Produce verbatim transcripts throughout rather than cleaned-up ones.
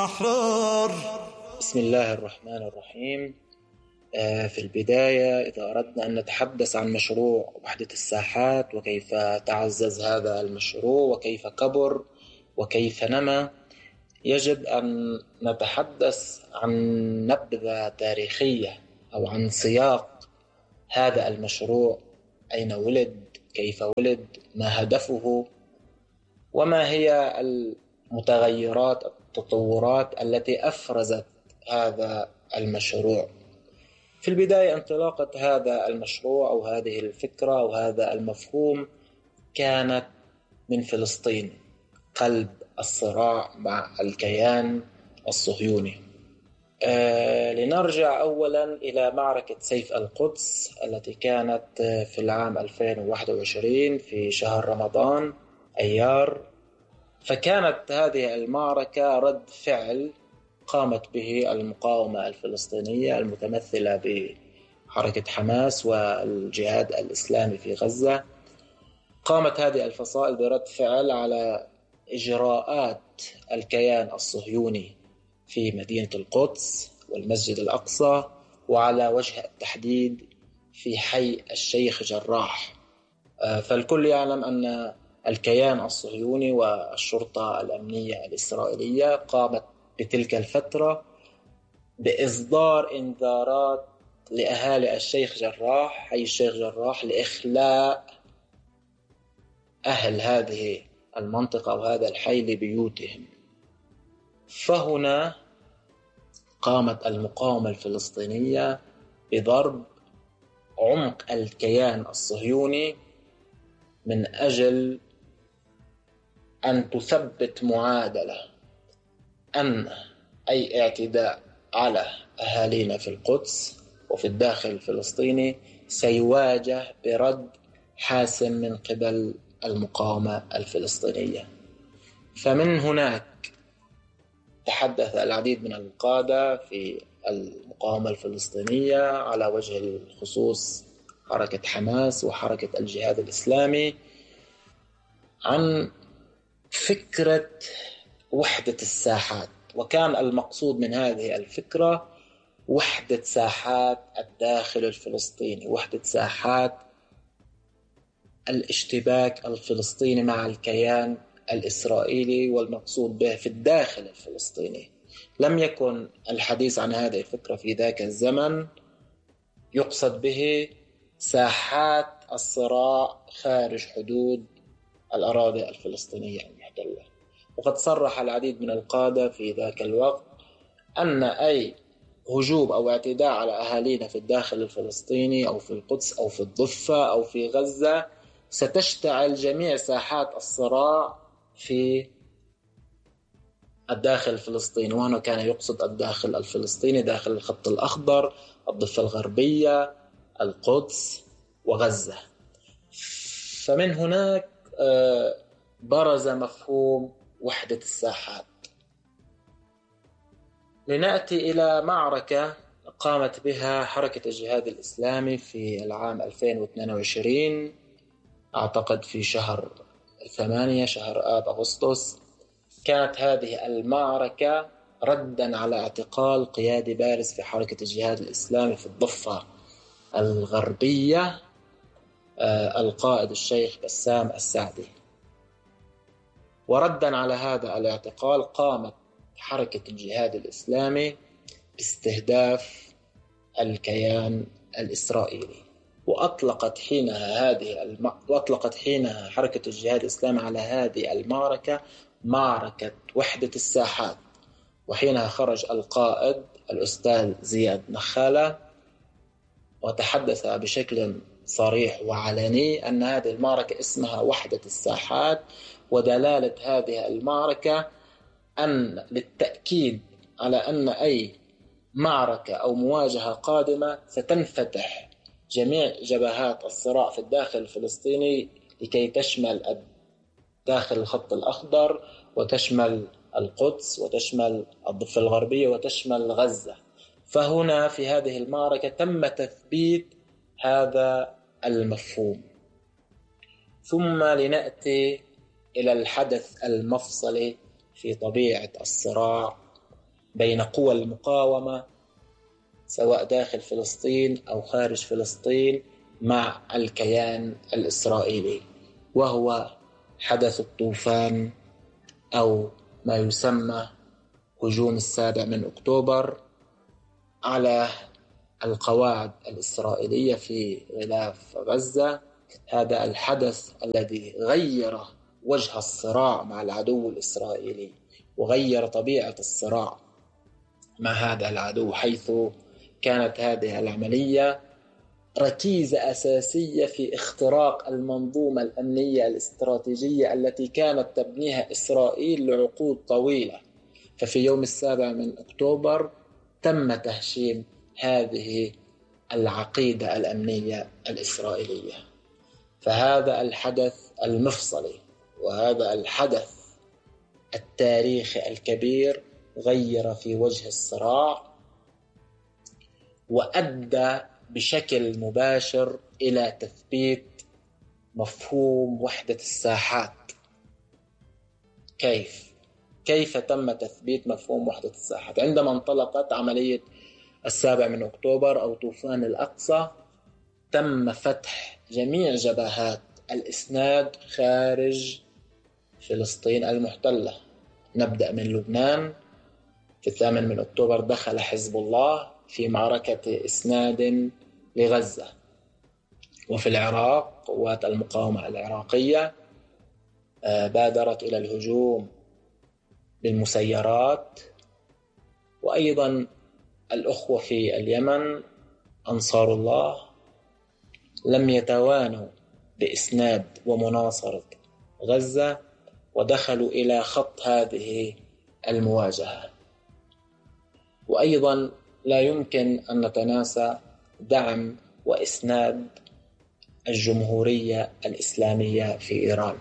أحرار. بسم الله الرحمن الرحيم. في البداية إذا أردنا أن نتحدث عن مشروع وحدة الساحات وكيف تعزز هذا المشروع وكيف كبر وكيف نما، يجب أن نتحدث عن نبذة تاريخية أو عن سياق هذا المشروع، أين ولد، كيف ولد، ما هدفه، وما هي المتغيرات التطورات التي أفرزت هذا المشروع. في البداية انطلاقة هذا المشروع أو هذه الفكرة أو هذا المفهوم كانت من فلسطين، قلب الصراع مع الكيان الصهيوني. آه لنرجع أولا إلى معركة سيف القدس التي كانت في العام ألفين وواحد وعشرين في شهر رمضان أيار. فكانت هذه المعركة رد فعل قامت به المقاومة الفلسطينية المتمثلة بحركة حماس والجهاد الإسلامي في غزة. قامت هذه الفصائل برد فعل على إجراءات الكيان الصهيوني في مدينة القدس والمسجد الأقصى، وعلى وجه التحديد في حي الشيخ جراح. فالكل يعلم أن الكيان الصهيوني والشرطة الأمنية الإسرائيلية قامت بتلك الفترة بإصدار إنذارات لأهالي الشيخ جراح، حي الشيخ جراح، لإخلاء أهل هذه المنطقة أو هذا الحي لبيوتهم. فهنا قامت المقاومة الفلسطينية بضرب عمق الكيان الصهيوني من أجل أن تثبت معادلة أن أي اعتداء على أهالينا في القدس وفي الداخل الفلسطيني سيواجه برد حاسم من قبل المقاومة الفلسطينية. فمن هناك تحدث العديد من القادة في المقاومة الفلسطينية، على وجه الخصوص حركة حماس وحركة الجهاد الإسلامي، عن فكرة وحدة الساحات. وكان المقصود من هذه الفكرة وحدة ساحات الداخل الفلسطيني، وحدة ساحات الاشتباك الفلسطيني مع الكيان الإسرائيلي، والمقصود به في الداخل الفلسطيني. لم يكن الحديث عن هذه الفكرة في ذاك الزمن يقصد به ساحات الصراع خارج حدود الأراضي الفلسطينية المحتلة. وقد صرح العديد من القادة في ذاك الوقت أن أي هجوم أو اعتداء على أهالينا في الداخل الفلسطيني أو في القدس أو في الضفة أو في غزة ستشتعل جميع ساحات الصراع في الداخل الفلسطيني. وهنا كان يقصد الداخل الفلسطيني داخل الخط الأخضر، الضفة الغربية، القدس وغزة. فمن هناك برز مفهوم وحدة الساحات. لنأتي إلى معركة قامت بها حركة الجهاد الإسلامي في العام ألفين واثنين وعشرين، أعتقد في شهر ثمانية، شهر آب أغسطس. كانت هذه المعركة ردا على اعتقال قيادي بارز في حركة الجهاد الإسلامي في الضفة الغربية، القائد الشيخ بسام السعدي. وردا على هذا الاعتقال قامت حركة الجهاد الإسلامي باستهداف الكيان الإسرائيلي، وأطلقت حينها هذه الم... وأطلقت حينها حركة الجهاد الإسلامي على هذه المعركة معركة وحدة الساحات. وحينها خرج القائد الأستاذ زياد نخالة وتحدث بشكل صريح وعلني أن هذه المعركة اسمها وحدة الساحات. ودلالة هذه المعركة أن للتأكيد على أن أي معركة أو مواجهة قادمة ستنفتح جميع جبهات الصراع في الداخل الفلسطيني لكي تشمل داخل الخط الأخضر وتشمل القدس وتشمل الضفة الغربية وتشمل غزة. فهنا في هذه المعركة تم تثبيت هذا المفهوم. ثم لنأتي إلى الحدث المفصلي في طبيعة الصراع بين قوى المقاومة سواء داخل فلسطين أو خارج فلسطين مع الكيان الإسرائيلي، وهو حدث الطوفان أو ما يسمى هجوم السابع من أكتوبر على القواعد الإسرائيلية في غلاف غزة. هذا الحدث الذي غير وجه الصراع مع العدو الإسرائيلي وغير طبيعة الصراع مع هذا العدو، حيث كانت هذه العملية ركيزة أساسية في اختراق المنظومة الأمنية الاستراتيجية التي كانت تبنيها إسرائيل لعقود طويلة. ففي يوم السابع من أكتوبر تم تهشيم هذه العقيدة الأمنية الإسرائيلية. فهذا الحدث المفصلي وهذا الحدث التاريخي الكبير غير في وجه الصراع وأدى بشكل مباشر إلى تثبيت مفهوم وحدة الساحات. كيف؟ كيف تم تثبيت مفهوم وحدة الساحات؟ عندما انطلقت عملية السابع من أكتوبر أو طوفان الأقصى تم فتح جميع جبهات الإسناد خارج فلسطين المحتلة. نبدأ من لبنان. في الثامن من أكتوبر دخل حزب الله في معركة إسناد لغزة، وفي العراق قوات المقاومة العراقية بادرت إلى الهجوم بالمسيرات، وأيضا الأخوة في اليمن أنصار الله لم يتوانوا بإسناد ومناصرة غزة ودخلوا إلى خط هذه المواجهة. وأيضا لا يمكن أن نتناسى دعم وإسناد الجمهورية الإسلامية في إيران.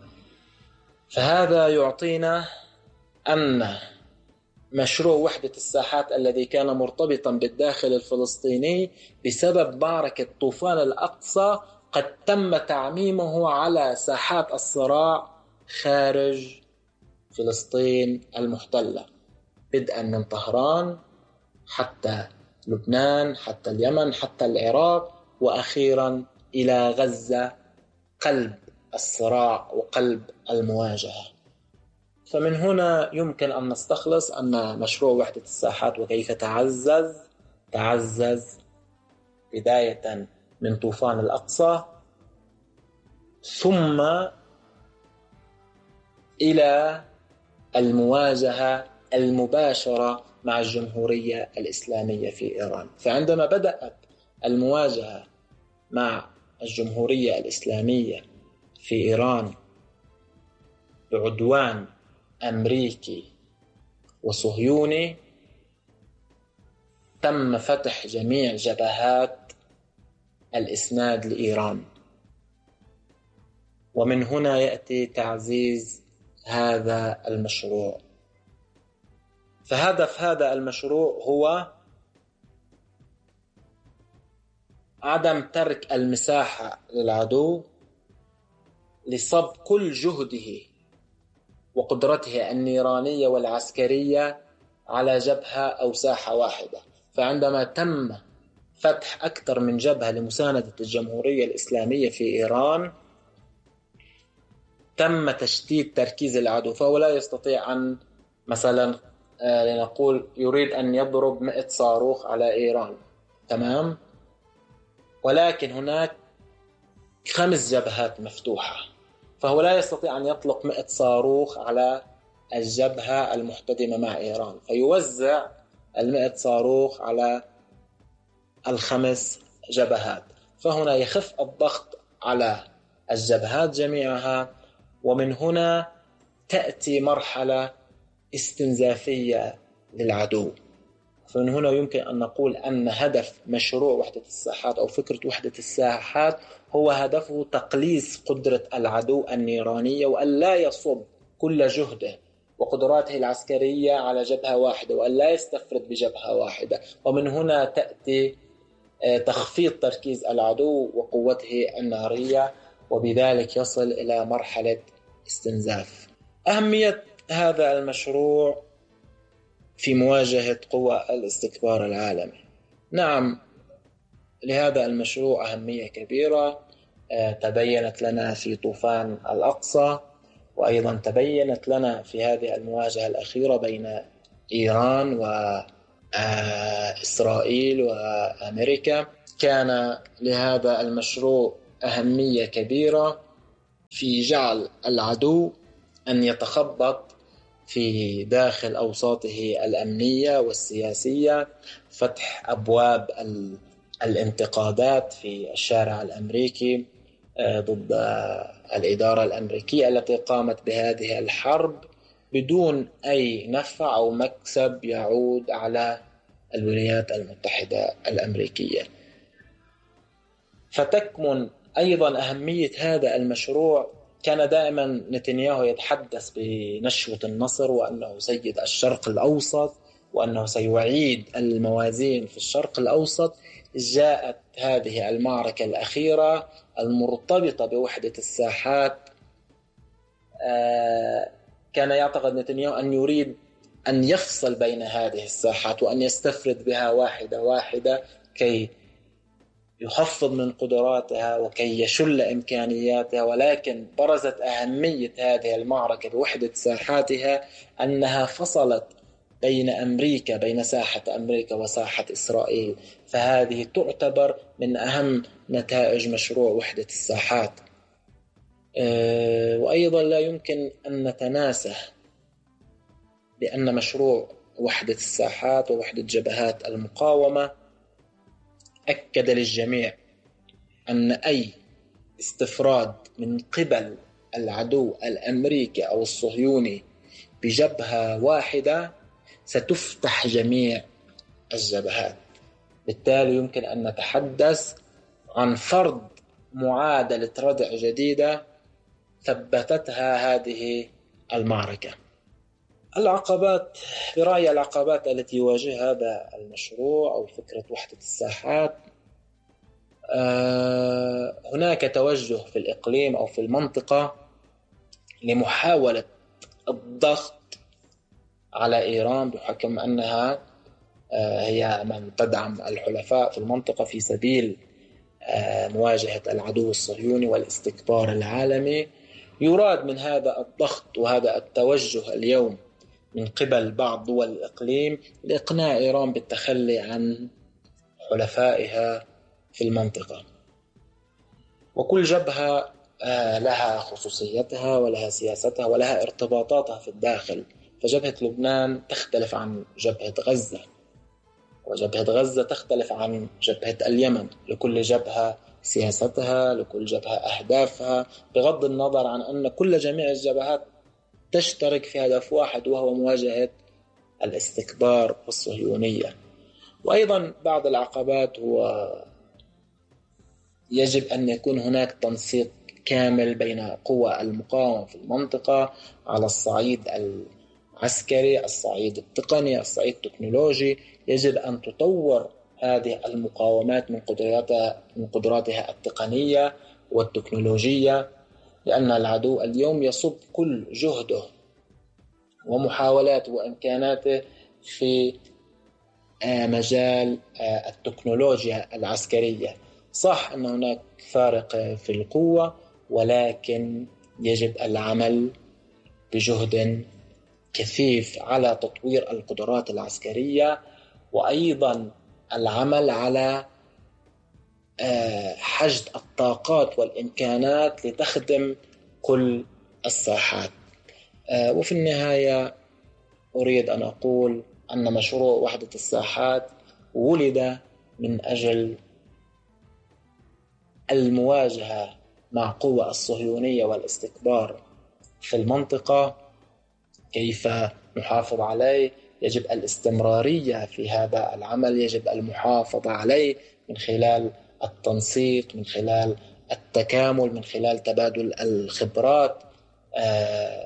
فهذا يعطينا أن مشروع وحدة الساحات الذي كان مرتبطا بالداخل الفلسطيني بسبب معركة طوفان الأقصى قد تم تعميمه على ساحات الصراع خارج فلسطين المحتلة، بدءا من طهران حتى لبنان حتى اليمن حتى العراق، وأخيرا إلى غزة قلب الصراع وقلب المواجهة. فمن هنا يمكن أن نستخلص أن مشروع وحدة الساحات وكيف تعزز تعزز بداية من طوفان الأقصى ثم إلى المواجهة المباشرة مع الجمهورية الإسلامية في إيران. فعندما بدأت المواجهة مع الجمهورية الإسلامية في إيران بعدوان أمريكي وصهيوني، تم فتح جميع جبهات الإسناد لإيران، ومن هنا يأتي تعزيز هذا المشروع. فهدف هذا المشروع هو عدم ترك المساحة للعدو لصب كل جهده وقدرته النيرانية والعسكرية على جبهة أو ساحة واحدة. فعندما تم فتح أكثر من جبهة لمساندة الجمهورية الإسلامية في إيران تم تشتيت تركيز العدو، فهو لا يستطيع أن مثلا لنقول يريد أن يضرب مئة صاروخ على إيران، تمام، ولكن هناك خمس جبهات مفتوحة، فهو لا يستطيع أن يطلق مئة صاروخ على الجبهة المحتدمة مع إيران، فيوزع المئة صاروخ على الخمس جبهات، فهنا يخف الضغط على الجبهات جميعها. ومن هنا تأتي مرحلة استنزافية للعدو. فمن هنا يمكن أن نقول أن هدف مشروع وحدة الساحات أو فكرة وحدة الساحات هو هدفه تقليص قدرة العدو النيرانية، وأن لا يصب كل جهده وقدراته العسكرية على جبهة واحدة، وأن لا يستفرد بجبهة واحدة. ومن هنا تأتي تخفيض تركيز العدو وقوته النارية، وبذلك يصل إلى مرحلة استنزاف. أهمية هذا المشروع في مواجهة قوى الاستكبار العالمي. نعم، لهذا المشروع أهمية كبيرة تبينت لنا في طوفان الأقصى، وأيضا تبينت لنا في هذه المواجهة الأخيرة بين إيران وإسرائيل وأمريكا. كان لهذا المشروع أهمية كبيرة في جعل العدو أن يتخبط في داخل أوساطه الأمنية والسياسية، فتح أبواب الانتقادات في الشارع الأمريكي ضد الإدارة الأمريكية التي قامت بهذه الحرب بدون أي نفع أو مكسب يعود على الولايات المتحدة الأمريكية. فتكمن أيضا أهمية هذا المشروع. كان دائما نتنياهو يتحدث بنشوة النصر وأنه سيد الشرق الأوسط وأنه سيعيد الموازين في الشرق الأوسط. جاءت هذه المعركة الأخيرة المرتبطة بوحدة الساحات. كان يعتقد نتنياهو أن يريد أن يفصل بين هذه الساحات وأن يستفرد بها واحدة واحدة كي يخفض من قدراتها وكي يشل إمكانياتها. ولكن برزت أهمية هذه المعركة بوحدة ساحاتها أنها فصلت بين أمريكا بين ساحة أمريكا وساحة إسرائيل، فهذه تعتبر من أهم نتائج مشروع وحدة الساحات. وأيضا لا يمكن أن نتناسى بأن مشروع وحدة الساحات ووحدة جبهات المقاومة أكد للجميع أن أي استفراد من قبل العدو الأمريكي أو الصهيوني بجبهة واحدة ستفتح جميع الجبهات. بالتالي يمكن أن نتحدث عن فرض معادلة ردع جديدة ثبتتها هذه المعركة. العقبات، برأيي العقبات التي يواجه هذا المشروع أو فكرة وحدة الساحات، هناك توجه في الإقليم أو في المنطقة لمحاولة الضغط على إيران بحكم أنها هي من تدعم الحلفاء في المنطقة في سبيل مواجهة العدو الصهيوني والاستكبار العالمي. يراد من هذا الضغط وهذا التوجه اليوم من قبل بعض دول الإقليم لإقناع إيران بالتخلي عن حلفائها في المنطقة. وكل جبهة لها خصوصيتها ولها سياستها ولها ارتباطاتها في الداخل. فجبهة لبنان تختلف عن جبهة غزة، وجبهة غزة تختلف عن جبهة اليمن. لكل جبهة سياستها، لكل جبهة أهدافها، بغض النظر عن أن كل جميع الجبهات تشترك في هدف واحد وهو مواجهة الاستكبار والصهيونية. وأيضا بعض العقبات هو يجب أن يكون هناك تنسيق كامل بين قوى المقاومة في المنطقة على الصعيد العسكري، الصعيد التقني، الصعيد التكنولوجي. يجب أن تطور هذه المقاومات من قدراتها من قدراتها التقنية والتكنولوجية، لأن العدو اليوم يصب كل جهده ومحاولاته وإمكاناته في مجال التكنولوجيا العسكرية. صح أن هناك فارق في القوة، ولكن يجب العمل بجهد كثيف على تطوير القدرات العسكرية، وأيضا العمل على حشد الطاقات والإمكانات لتخدم كل الساحات. وفي النهاية أريد أن أقول أن مشروع وحدة الساحات ولد من أجل المواجهة مع قوى الصهيونية والاستكبار في المنطقة. كيف نحافظ عليه؟ يجب الاستمرارية في هذا العمل، يجب المحافظة عليه من خلال التنسيق، من خلال التكامل، من خلال تبادل الخبرات. آه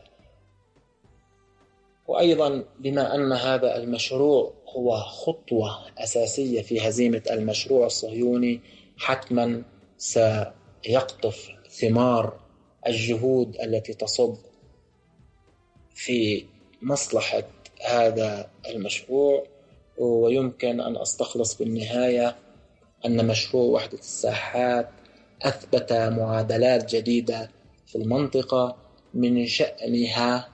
وأيضا بما أن هذا المشروع هو خطوة أساسية في هزيمة المشروع الصهيوني، حتما سيقطف ثمار الجهود التي تصب في مصلحة هذا المشروع. ويمكن أن أستخلص بالنهاية أن مشروع وحدة الساحات أثبت معادلات جديدة في المنطقة من شأنها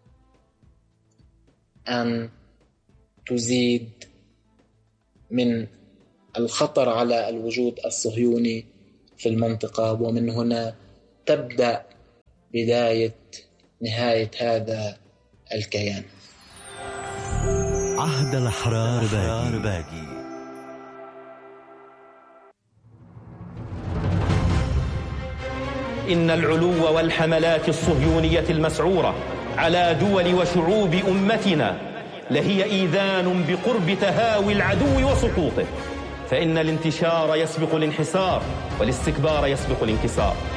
أن تزيد من الخطر على الوجود الصهيوني في المنطقة، ومن هنا تبدأ بداية نهاية هذا الكيان. عهد الأحرار باقي. إن العلو والحملات الصهيونية المسعورة على دول وشعوب أمتنا لهي إيذان بقرب تهاوي العدو وسقوطه، فإن الانتشار يسبق الانحسار والاستكبار يسبق الانكسار.